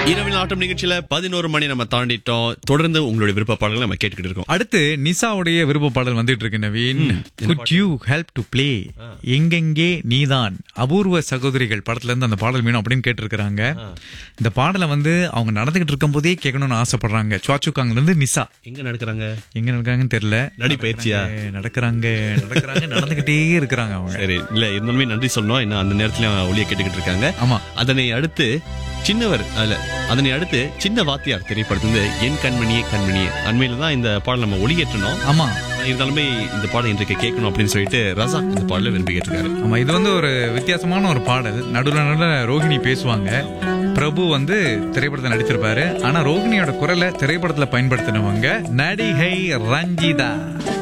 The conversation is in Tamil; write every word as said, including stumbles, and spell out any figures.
இரவில் ஆட்டம் நிகழ்ச்சியில பதினோரு மணி நம்ம தாண்டிட்டோம். தொடர்ந்து உங்களுடைய விருப்ப பாடல்களை நம்ம கேட்டுக்கிட்டு இருக்கோம். அடுத்து நிசாவுடைய விருப்ப பாடல் வந்துட்டு இருக்கு Naveen. Could you help to play எங்கெங்கே நீதான் அபூர்வ சகோதரிகள் படத்துல இருந்து அந்த பாடல் வேணும் அப்படின்னு கேட்டிருக்கிறாங்க. இந்த பாடலை வந்து அவங்க நடந்துகிட்டு இருக்கும் போதே கேட்கணும்னு ஆசைப்படுறாங்க. சுவாச்சுக்காங்கல இருந்து நிசா எங்க நடக்கிறாங்க எங்க நடக்காங்கன்னு தெரியல. நடி பயிற்சியா நடக்கிறாங்க நடக்கிறாங்க நடந்துகிட்டே இருக்கிறாங்க அவங்க. சரி, இல்ல இருந்தாலுமே நன்றி சொல்லணும். இன்னும் அந்த நேரத்துல ஒளிய கேட்டுக்கிட்டு இருக்காங்க. ஆமா, அதனை அடுத்து சின்னவர் அல்ல அதனை அடுத்து சின்ன வாத்தியார் திரைப்படத்துல என் கண்மணியே கண்மணியே அண்மையில தான் இந்த பாடல் நம்ம ஒளியேற்றணும். ஆமா, இருந்தாலுமே இந்த பாடல் இன்றைக்கு கேட்கணும் அப்படின்னு சொல்லிட்டு ரசா இந்த பாடல விரும்பி கேட்டிருக்காரு. ஆமா, இது வந்து ஒரு வித்தியாசமான ஒரு பாடல். நடுவில் நடுவில் ரோஹிணி பேசுவாங்க. பிரபு வந்து திரைப்படத்தை நடித்திருப்பாரு. ஆனா ரோஹிணியோட குரலை திரைப்படத்துல பயன்படுத்தினவங்க நடிகை ரஞ்சிதா.